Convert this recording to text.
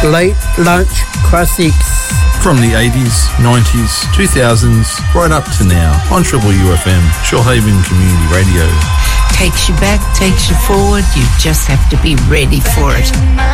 late lunch classics. From the 80s, 90s, 2000s, right up to now on Triple UFM, Shoalhaven Community Radio. Takes you back, takes you forward. You just have to be ready for it.